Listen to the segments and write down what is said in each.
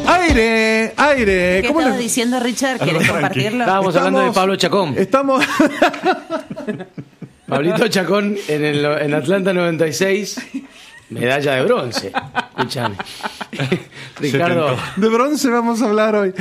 Aire. ¿Qué estabas diciendo, Richard? ¿Quieres compartirlo? Estábamos hablando de Pablo Chacón. Estamos... Pablito Chacón en Atlanta 96, medalla de bronce. Escuchame. Ricardo. De bronce vamos a hablar hoy.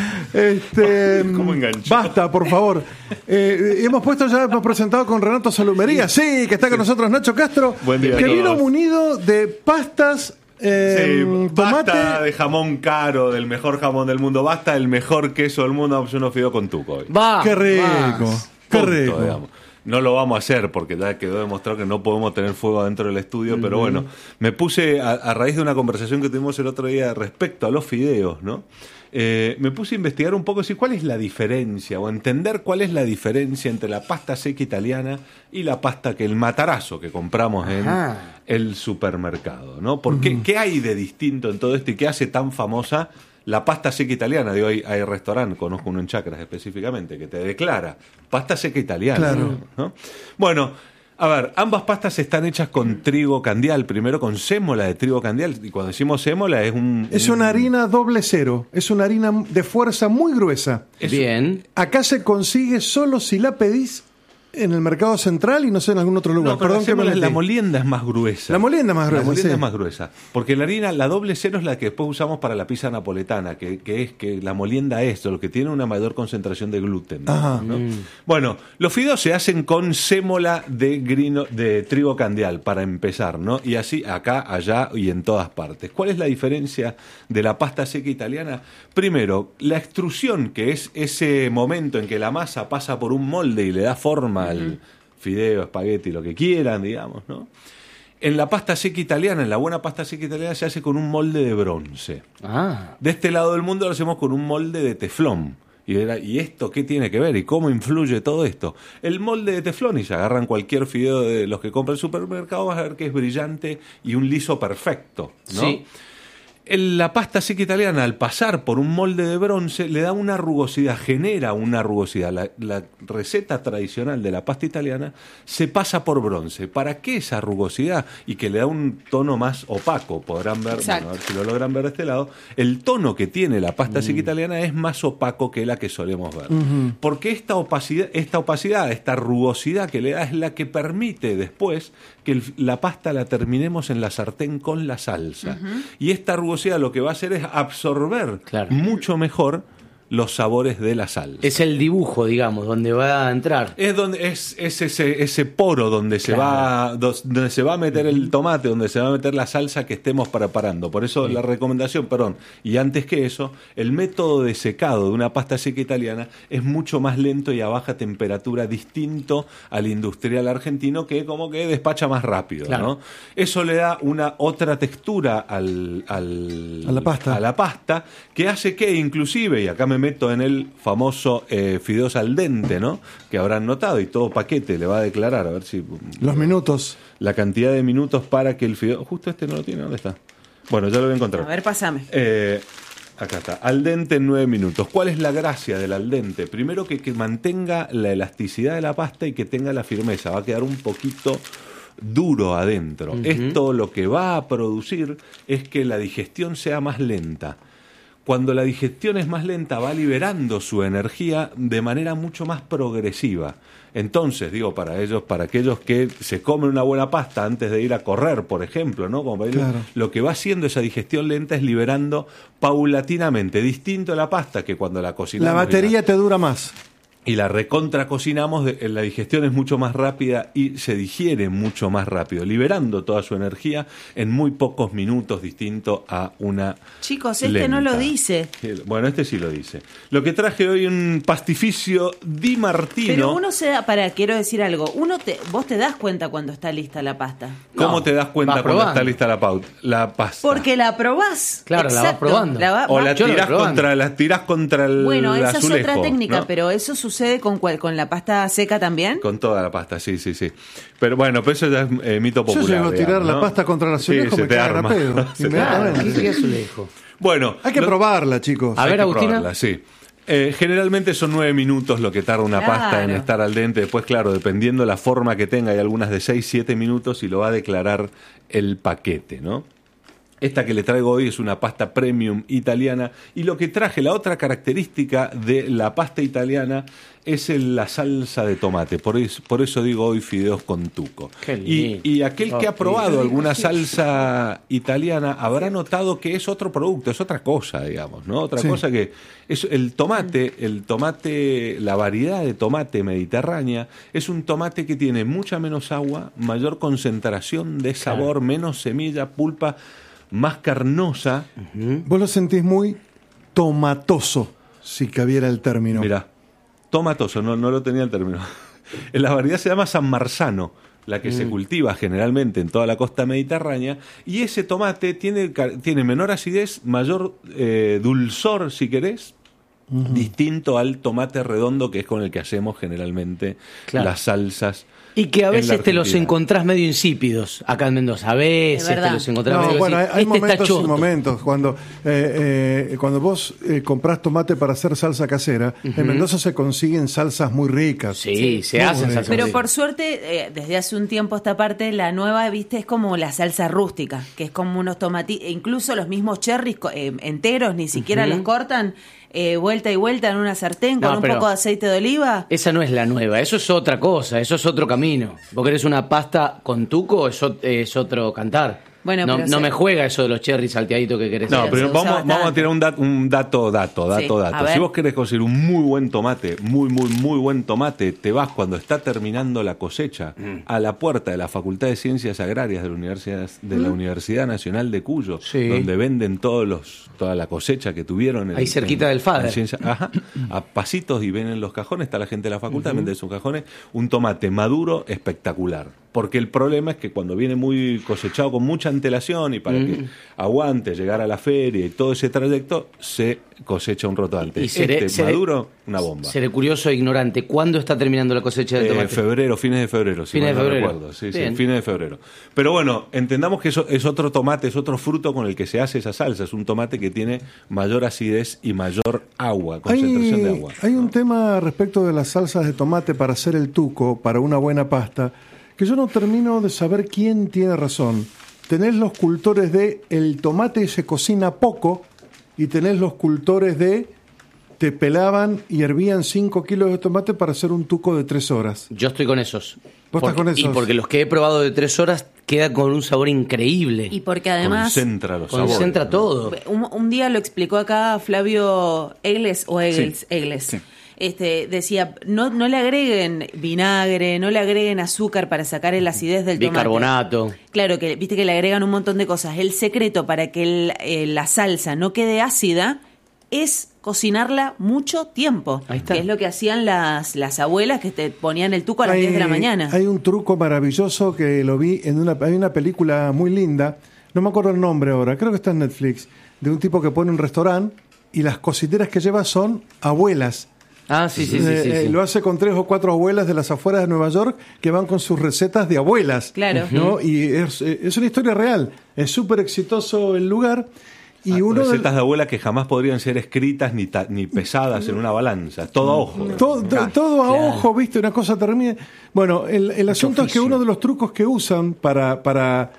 ¿Cómo enganchó? Basta, por favor. Hemos presentado con Renato Salumería, sí, que está con nosotros Nacho Castro, Buen día, que a vino todos. munido de pastas, tomate. Basta de jamón caro, del mejor jamón del mundo. Basta del mejor queso del mundo. Vamos a unos fideos con tuco hoy. Va. Qué rico, más. qué Punto, rico. digamos. No lo vamos a hacer porque ya quedó demostrado que no podemos tener fuego adentro del estudio, pero bueno, me puse a raíz de una conversación que tuvimos el otro día respecto a los fideos, ¿no? Me puse a investigar un poco cuál es la diferencia o entender cuál es la diferencia entre la pasta seca italiana y la pasta el matarazo que compramos en el supermercado, ¿no? ¿Qué hay de distinto en todo esto y qué hace tan famosa la pasta seca italiana? De hoy hay restaurante, conozco uno en Chacras específicamente, que te declara pasta seca italiana. Claro. ¿No? Bueno, a ver, ambas pastas están hechas con trigo candial, primero con sémola de trigo candial, y cuando decimos sémola es una harina 00, es una harina de fuerza muy gruesa. Bien. Acá se consigue solo si la pedís en el mercado central y no sé en algún otro lugar. No, pero Perdón que me la metí. molienda es más gruesa. La molienda es más gruesa, La molienda sí. es más gruesa. Porque la harina, la 00 es la que después usamos para la pizza napoletana, que es que la molienda es lo que tiene una mayor concentración de gluten. Ajá. ¿no? Bueno, los fideos se hacen con sémola de trigo candial, para empezar, ¿no? Y así acá, allá y en todas partes. ¿Cuál es la diferencia de la pasta seca italiana? Primero, la extrusión, que es ese momento en que la masa pasa por un molde y le da forma al fideo, espagueti, lo que quieran, digamos, ¿no? En la pasta seca italiana, en la buena pasta seca italiana, se hace con un molde de bronce. De este lado del mundo lo hacemos con un molde de teflón. ¿Y esto qué tiene que ver? ¿Y cómo influye todo esto? El molde de teflón, y se agarran cualquier fideo de los que compra el supermercado, vas a ver que es brillante y un liso perfecto, ¿no? Sí. La pasta seca italiana, al pasar por un molde de bronce, le da una rugosidad, genera una rugosidad. La receta tradicional de la pasta italiana se pasa por bronce. ¿Para qué esa rugosidad? Y que le da un tono más opaco. Podrán ver, bueno, a ver si lo logran ver de este lado. El tono que tiene la pasta seca italiana es más opaco que la que solemos ver. Porque esta opacidad, esta rugosidad que le da es la que permite después que la pasta la terminemos en la sartén con la salsa. Y esta rugosidad lo que va a hacer es absorber mucho mejor los sabores de la salsa. Es el dibujo, digamos, donde va a entrar. Es ese poro donde se va a meter el tomate, donde se va a meter la salsa que estemos preparando. Por eso la recomendación, y antes que eso, el método de secado de una pasta seca italiana es mucho más lento y a baja temperatura, distinto al industrial argentino, que como que despacha más rápido, ¿no? Eso le da una otra textura a la pasta, que hace que inclusive, y acá me meto en el famoso fideos al dente, ¿no? Que habrán notado, y todo paquete le va a declarar, a ver si... Los minutos. La cantidad de minutos para que el fideo... Justo este no lo tiene, ¿dónde está? Bueno, ya lo voy a encontrar. A ver, pásame. Acá está, al dente en 9 minutos. ¿Cuál es la gracia del al dente? Primero que mantenga la elasticidad de la pasta y que tenga la firmeza. Va a quedar un poquito duro adentro. Esto lo que va a producir es que la digestión sea más lenta. Cuando la digestión es más lenta, va liberando su energía de manera mucho más progresiva. Entonces, digo, para aquellos que se comen una buena pasta antes de ir a correr, por ejemplo, ¿no? Como lo que va haciendo esa digestión lenta es liberando paulatinamente, distinto a la pasta que cuando la cocinamos. La batería te dura más. Y la recontra cocinamos, la digestión es mucho más rápida y se digiere mucho más rápido, liberando toda su energía en muy pocos minutos, distinto a una Chicos, este lenta. no lo dice. Bueno, este sí lo dice. Lo que traje hoy, un pastificio Di Martino. Pero uno quiero decir algo, vos te das cuenta cuando está lista la pasta. ¿Cómo te das cuenta cuando está lista la pasta? Porque la probás. Claro, la vas probando. La tirás contra el Bueno, esa azulejo, es otra técnica, ¿no? pero eso sucede con la pasta seca también. Con toda la pasta, sí. Pero bueno, eso ya es mito popular. Yo llego a tirar ¿no? la pasta contra el azulejo, Sí, me cagan a pedo. Inmediatamente. ¿Qué azulejo? Bueno, hay que probarla, chicos. A ver, Agustina. Probarla, sí. Generalmente son 9 minutos lo que tarda una pasta en estar al dente. Después, claro, dependiendo la forma que tenga, hay algunas de 6, 7 minutos y lo va a declarar el paquete, ¿no? Esta que le traigo hoy es una pasta premium italiana. Y lo que traje, la otra característica de la pasta italiana es la salsa de tomate. Por eso digo hoy fideos con tuco. Y aquel que ha probado alguna salsa italiana habrá notado que es otro producto, es otra cosa, digamos, ¿no? Otra cosa que es el tomate, la variedad de tomate mediterránea es un tomate que tiene mucha menos agua, mayor concentración de sabor, menos semilla, pulpa, más carnosa. Vos lo sentís muy tomatoso, si cabiera el término. Mirá, tomatoso, no lo tenía el término. La variedad se llama San Marzano, la que se cultiva generalmente en toda la costa mediterránea, y ese tomate tiene menor acidez, mayor dulzor, si querés, distinto al tomate redondo, que es con el que hacemos generalmente las salsas. Y que a veces te los encontrás medio insípidos acá en Mendoza. A veces te los encontrás medio bueno, hay momentos choto. y momentos. Cuando vos comprás tomate para hacer salsa casera, en Mendoza se consiguen salsas muy ricas. Sí, se hacen salsas. Pero ricas. por suerte, desde hace un tiempo esta parte, la nueva, viste, es como la salsa rústica, que es como unos tomatitos, incluso los mismos cherries enteros, ni siquiera los cortan. Vuelta y vuelta en una sartén con un poco de aceite de oliva. Esa no es la nueva, eso es otra cosa, eso es otro camino. Vos querés una pasta con tuco, es otro cantar. Bueno, no me juega eso de los cherries salteaditos que querés. No, pero vamos a tirar un dato. Si vos querés conseguir un muy buen tomate, muy buen tomate, te vas cuando está terminando la cosecha a la puerta de la Facultad de Ciencias Agrarias de la Universidad Nacional de Cuyo, donde venden toda la cosecha que tuvieron. Ahí cerquita del FADER. A pasitos, y ven en los cajones, está la gente de la facultad, vende sus cajones, un tomate maduro espectacular. Porque el problema es que cuando viene muy cosechado con mucha antelación y para que aguante llegar a la feria y todo ese trayecto, se cosecha un roto antes. Y maduro, una bomba. Seré curioso e ignorante. ¿Cuándo está terminando la cosecha del tomate? Fines de febrero, si mal no recuerdo. Sí, fines de febrero. Pero bueno, entendamos que eso es otro tomate, es otro fruto con el que se hace esa salsa. Es un tomate que tiene mayor acidez y mayor agua, concentración de agua. Hay un tema respecto de las salsas de tomate para hacer el tuco, para una buena pasta, que yo no termino de saber quién tiene razón. Tenés los cultores de el tomate se cocina poco, y tenés los cultores de te pelaban y hervían 5 kilos de tomate para hacer un tuco de 3 horas. Yo estoy con esos. ¿Vos estás con esos? Y porque los que he probado de 3 horas queda con un sabor increíble. Y porque además concentra todo. Un día lo explicó acá Flavio Egles Egles. Sí. Decía, no le agreguen vinagre, no le agreguen azúcar para sacar el acidez del tomate. Bicarbonato. Claro, que viste que le agregan un montón de cosas. El secreto para que la salsa no quede ácida es cocinarla mucho tiempo. Ahí está. Que es lo que hacían las abuelas, que te ponían el tuco a las 10 de la mañana. Hay un truco maravilloso que lo vi hay una película muy linda, no me acuerdo el nombre ahora, creo que está en Netflix, de un tipo que pone un restaurante y las cocineras que lleva son abuelas. Ah, sí. Lo hace con 3 o 4 abuelas de las afueras de Nueva York que van con sus recetas de abuelas. Claro. ¿No? Y es una historia real. Es súper exitoso el lugar. Y recetas de abuela que jamás podrían ser escritas ni pesadas en una balanza. Todo a ojo. Todo a ojo, ¿viste? Una cosa terrible. Bueno, el asunto es que uno de los trucos que usan para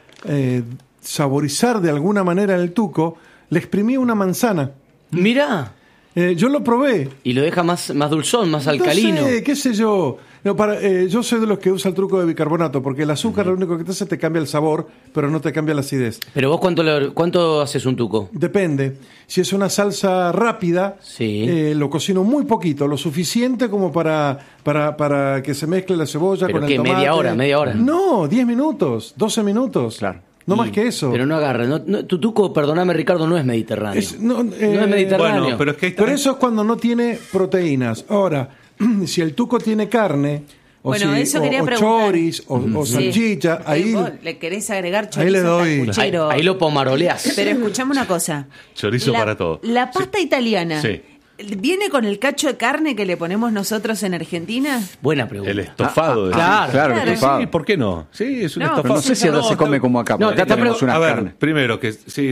saborizar de alguna manera el tuco, le exprimí una manzana. Mirá. Yo lo probé. Y lo deja más dulzón, más alcalino. No sé, qué sé yo. No, yo soy de los que usa el truco de bicarbonato, porque el azúcar lo único que te hace te cambia el sabor, pero no te cambia la acidez. Pero vos, ¿cuánto haces un tuco? Depende. Si es una salsa rápida, lo cocino muy poquito, lo suficiente como para que se mezcle la cebolla con el tomate. ¿Media hora? No, 10 minutos, 12 minutos. Claro. No más que eso. Pero no agarra. Tu tuco, perdóname, Ricardo, no es mediterráneo. No es mediterráneo. Bueno, pero eso es cuando no tiene proteínas. Ahora, si el tuco tiene carne, o choris, o salchicha, ahí vos le querés agregar chorizo. Ahí le doy. Ahí lo pomaroleás. Pero escuchame una cosa. Chorizo para todo. La pasta italiana. Sí. ¿Viene con el cacho de carne que le ponemos nosotros en Argentina? Buena pregunta. El estofado. Claro, el estofado. Sí, ¿por qué no? Sí, es un estofado. Pero no sé si ahora se come como acá. No, Acá tenemos una a ver, carne. primero, que sí,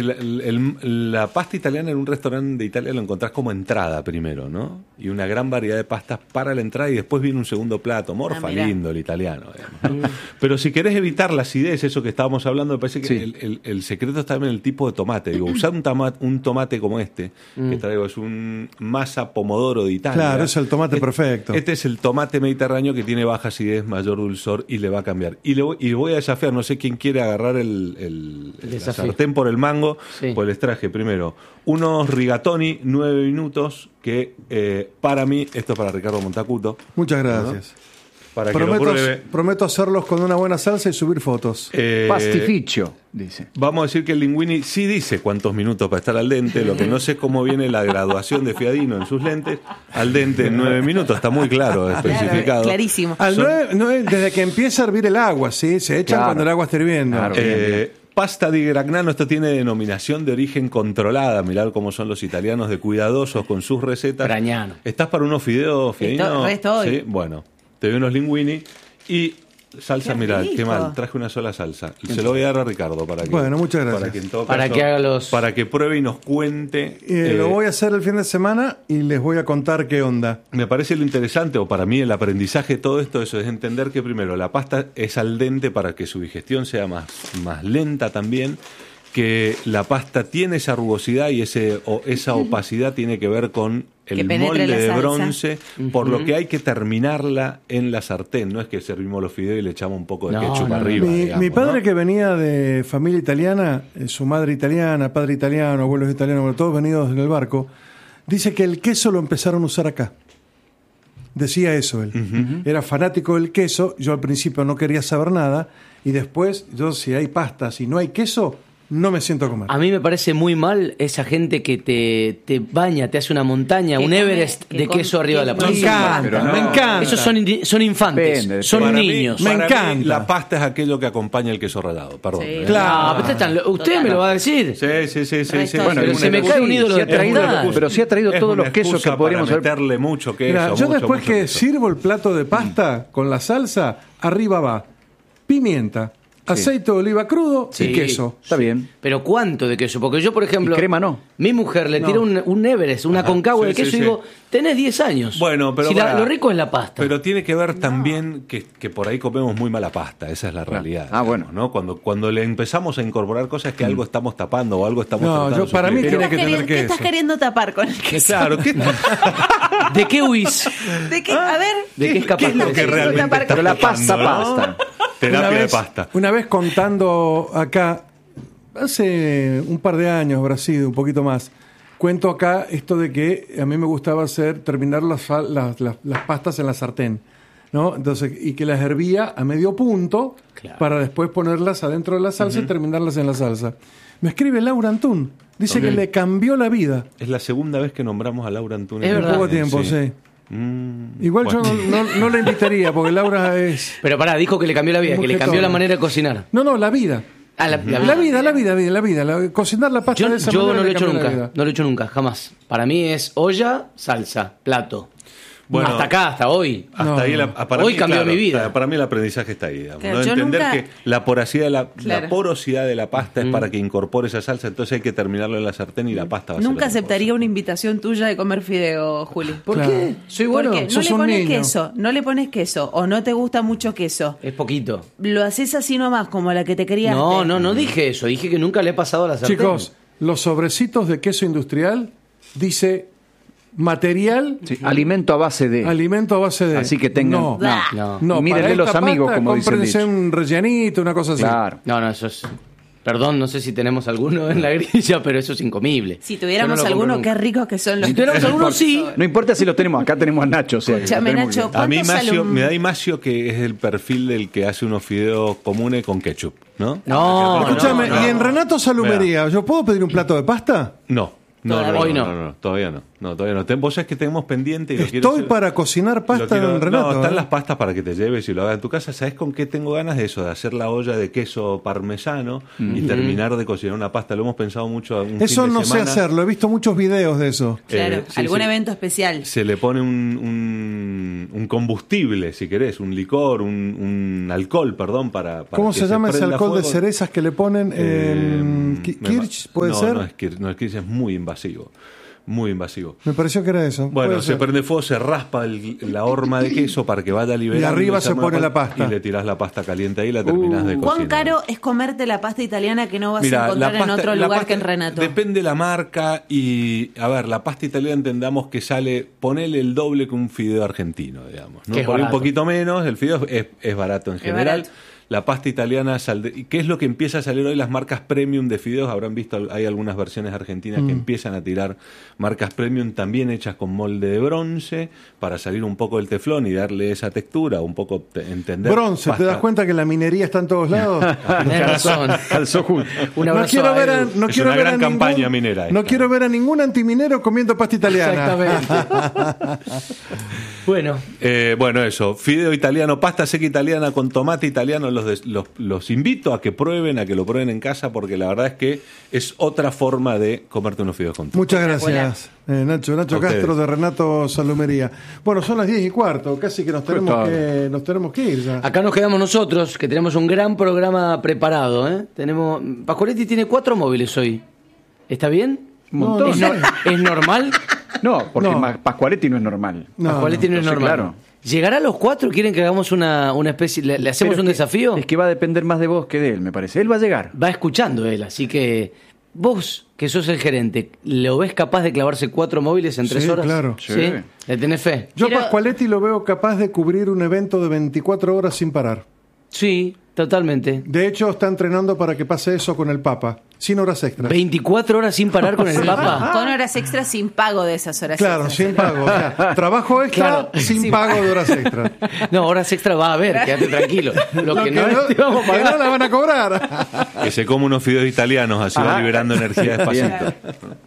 la pasta italiana en un restaurante de Italia lo encontrás como entrada primero, ¿no? Y una gran variedad de pastas para la entrada y después viene un segundo plato. Morfa lindo el italiano, digamos, ¿no? Pero si querés evitar la acidez, eso que estábamos hablando, me parece que el secreto está en el tipo de tomate. Digo, usar un tomate como este, que traigo, es un masa pomodoro de Italia. Claro, es el tomate perfecto. Este es el tomate mediterráneo que tiene baja acidez, mayor dulzor y le va a cambiar. Y voy a desafiar, no sé quién quiere agarrar la sartén por el mango, pues les traje primero unos rigatoni 9 minutos que para mí, esto es para Ricardo Montacuto. Muchas gracias. ¿No? Para que lo pruebe. Prometo hacerlos con una buena salsa y subir fotos. Pastificio, dice. Vamos a decir que el linguini sí dice cuántos minutos para estar al dente, lo que no sé cómo viene la graduación de Fiadino en sus lentes. Al dente 9 minutos, está muy claro, especificado. Clarísimo. Desde que empieza a hervir el agua, ¿sí? Se echan cuando el agua está hirviendo. Claro. Pasta di Gragnano, esto tiene denominación de origen controlada. Mirá cómo son los italianos de cuidadosos con sus recetas. Gragnano. ¿Estás para unos fideos, Fiadino? Estoy. Sí, bueno. Te doy unos linguini y salsa, Qué mirá, rico. qué mal, traje una sola salsa. Se lo voy a dar a Ricardo para que, Bueno, muchas gracias. para que en todo Para caso, que haga los... para que pruebe y nos cuente. Lo voy a hacer el fin de semana y les voy a contar qué onda. Me parece lo interesante, o para mí el aprendizaje de todo esto, eso es entender que primero la pasta es al dente para que su digestión sea más lenta también, que la pasta tiene esa rugosidad y esa opacidad tiene que ver con el molde de bronce, por lo que hay que terminarla en la sartén. No es que servimos los fideos y le echamos un poco de ketchup arriba. Mi padre, que venía de familia italiana, su madre italiana, padre italiano, abuelos italianos, bueno, todos venidos en el barco, dice que el queso lo empezaron a usar acá. Decía eso él. Era fanático del queso. Yo al principio no quería saber nada. Y después, si hay pastas y no hay queso, no me siento a comer. A mí me parece muy mal esa gente que te baña, te hace una montaña, un Everest de queso arriba de la Me pasta. encanta, me encanta. Esos son infantes, Depende, son Para niños. Me para encanta. mí, la pasta es aquello que acompaña el queso rallado, perdón. Sí. Claro. Usted me lo va a decir. Sí. Bueno, pero se me cae un ídolo sí de ha traído, verdad. pero sí ha traído Es todos una los quesos excusa que podríamos para haber. meterle mucho queso. Mira, yo después mucho que queso. sirvo el plato de pasta con la salsa, arriba va pimienta, aceite de oliva crudo y Sí. queso. Está bien. Pero ¿cuánto de queso? Porque yo, por ejemplo... Y crema no. Mi mujer le tira un Everest, una concagua sí, de queso sí, y digo, tenés 10 años. Bueno, pero si pará. lo rico es la pasta. Pero tiene que ver también que por ahí comemos muy mala pasta, esa es la realidad. Bueno. ¿no? Cuando le empezamos a incorporar cosas que algo estamos tapando o algo estamos No, tratando yo para de mí suplir. tiene que tener ¿Qué estás queso. queriendo tapar con el queso? Claro, ¿qué, ¿De qué huís? ¿De qué? A ver. ¿De qué es capaz qué es lo de que decir? realmente Tapar está Pero la pasta, tapando, ¿no? pasta. Terapia de pasta. Una vez contando acá, hace un par de años habrá sido, un poquito más, cuento acá esto de que a mí me gustaba terminar las pastas en la sartén, ¿no? Entonces, y que las hervía a medio punto para después ponerlas adentro de la salsa y terminarlas en la salsa. Me escribe Laura Antún, dice que le cambió la vida. Es la segunda vez que nombramos a Laura Antunes. Es En verdad. poco tiempo, sí. Igual bueno. yo no la invitaría porque Laura es... Pero pará, dijo que le cambió la vida, que le cambió la manera de cocinar. No, la vida. Ah, La vida. Cocinar la pasta Yo, de esa yo manera no lo le he hecho cambió la nunca, vida. no lo he hecho nunca, jamás. Para mí es olla, salsa, plato. Bueno, hasta acá, hasta hoy. Hasta No. ahí para Hoy mí, cambió mi vida. Para mí el aprendizaje está ahí. Digamos, Claro, ¿no? yo Entender nunca- que la porosidad, la Claro. porosidad de la pasta es para que incorpore esa salsa, entonces hay que terminarlo en la sartén y la pasta va a ser Nunca otra cosa. aceptaría una invitación tuya de comer fideo, Juli. ¿Por Claro. qué? Soy bueno. Porque no sos le un pones niño. queso, no le pones queso o no te gusta mucho queso. Es poquito. Lo haces así nomás, como la que te criaste. No dije eso. Dije que nunca le he pasado a la sartén. Chicos, los sobrecitos de queso industrial dice material, Sí, alimento a base de. alimento a base de... Así que tengan. No, No. no, Mírenle para los esta amigos, pasta, como dice el cómprense dicho. un rellenito, una cosa así. Claro. No, eso es... Perdón, no sé si tenemos alguno en la grilla, pero eso es incomible. Si tuviéramos Yo no lo compro alguno, qué nunca. ricos que son los Si tuviéramos alguno, sí. No importa si lo tenemos, acá tenemos a Nacho. O sea, Escuchame, lo tenemos Nacho, bien. A mí ¿cuánto sale Macio, un- me da Imacio que es el perfil del que hace unos fideos comunes con ketchup, ¿no? No, Escúchame, no. y en Renato Salumería, ¿yo puedo pedir un plato de pasta? No. Hoy todavía no. Vos sabés que tenemos pendiente y lo quiero Estoy hacer. para cocinar pasta en Renato. No, están las pastas para que te lleves y lo hagas en tu casa. ¿Sabés con qué tengo ganas de eso? De hacer la olla de queso parmesano y terminar de cocinar una pasta. Lo hemos pensado mucho. Eso no sé hacerlo. He visto muchos videos de eso. Claro, algún evento especial. Se le pone un combustible, si querés, un licor, un alcohol, perdón, para ¿Cómo que se llama ese alcohol fuego. de cerezas que le ponen? ¿Kirsch puede ser? No es Kirsch, es muy invasivo. Muy invasivo. Me pareció que era eso. Bueno, se prende fuego, se raspa la horma de queso para que vaya liberando. Y arriba se pone la pasta. Y le tirás la pasta caliente ahí y la terminás de cocinar. ¿Cuán caro es comerte la pasta italiana que no vas a encontrar en otro lugar que en Renato? Depende de la marca y, a ver, la pasta italiana entendamos que sale, ponele el doble que un fideo argentino, digamos, ¿no? Por un poquito menos, el fideo es barato en general. Barato. La pasta italiana, ¿qué es lo que empieza a salir hoy? Las marcas premium de fideos, habrán visto, hay algunas versiones argentinas que empiezan a tirar marcas premium también hechas con molde de bronce para salir un poco del teflón y darle esa textura, un poco entender. Bronce, pasta. ¿te das cuenta que la minería está en todos lados? Tienes razón. Calzó junto. Un abrazo a Edu. Es una gran campaña minera No esta. quiero ver a ningún antiminero comiendo pasta italiana. Exactamente. Bueno. Bueno, eso. Fideo italiano, pasta seca italiana con tomate italiano. Los invito a que lo prueben en casa porque la verdad es que es otra forma de comerte unos fideos con tomate. Muchas gracias, Nacho Castro de Renato Salumería. Bueno, son las 10:15, casi que nos tenemos que ir ya. Acá nos quedamos nosotros, que tenemos un gran programa preparado, ¿eh? Pascualetti tiene 4 móviles hoy. ¿Está bien? Un montón. ¿Es normal? No, porque No. Pascualetti no es normal. Pascualetti no es normal. Claro. ¿Llegará a los 4? ¿Quieren que hagamos una especie? ¿Le hacemos Pero un desafío? Es que va a depender más de vos que de él, me parece. Él va a llegar. Va escuchando él, así que vos, que sos el gerente, ¿lo ves capaz de clavarse 4 móviles en 3 Sí, horas? claro. ¿Sí? Sí. ¿Le tenés fe? Yo a Pascualetti lo veo capaz de cubrir un evento de 24 horas sin parar. Sí, totalmente. De hecho, está entrenando para que pase eso con el Papa, sin horas extras. 24 horas sin parar con el Papa. Con horas extras sin pago de esas horas Claro, extras. sin pago. O sea, trabajo extra Claro. sin pago de horas extras. No, horas extra va a haber, quédate tranquilo. Lo que no que te vamos a que no pagar. la van a cobrar. Que se come unos fideos italianos, así va Ajá. liberando energía despacito. Bien.